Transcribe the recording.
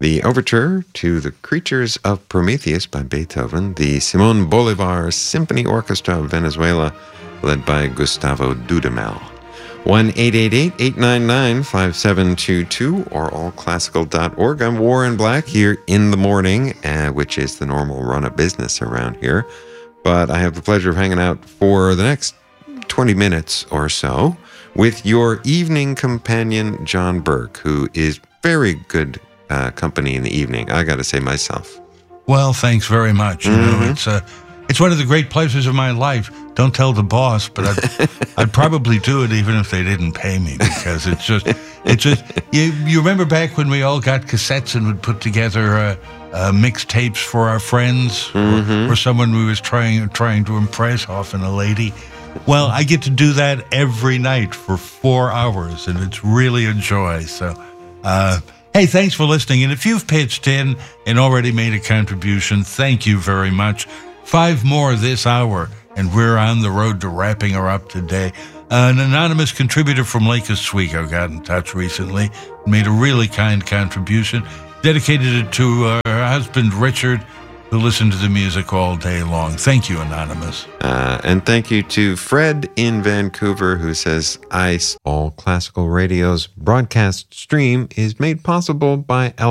the Overture to The Creatures of Prometheus by Beethoven, the Simón Bolívar Symphony Orchestra of Venezuela, led by Gustavo Dudamel. 1-888-899-5722 or allclassical.org. I'm Warren Black here in the morning, which is the normal run of business around here. But I have the pleasure of hanging out for the next 20 minutes or so with your evening companion, John Burke, who is very good company in the evening, I got to say myself. Well, thanks very much. You know, it's one of the great pleasures of my life. Don't tell the boss, but I'd probably do it even if they didn't pay me, because it's just you remember back when we all got cassettes and would put together mixtapes for our friends or someone we was trying to impress, often a lady. Well, I get to do that every night for 4 hours, and it's really a joy. So, hey, thanks for listening. And if you've pitched in and already made a contribution, thank you very much. 5 more this hour, and we're on the road to wrapping her up today. An anonymous contributor from Lake Oswego got in touch recently, made a really kind contribution, dedicated it to her husband, Richard, who listened to the music all day long. Thank you, Anonymous. And thank you to Fred in Vancouver, who says, All Classical Radio's broadcast stream is made possible by